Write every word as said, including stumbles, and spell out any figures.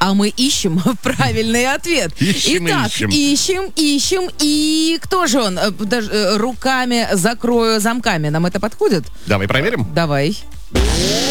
а мы ищем правильный ответ. Ищем, Итак, ищем. ищем, ищем. И кто же он? Э, Даже э, руками закрою замками. Нам это подходит? Давай проверим. Давай.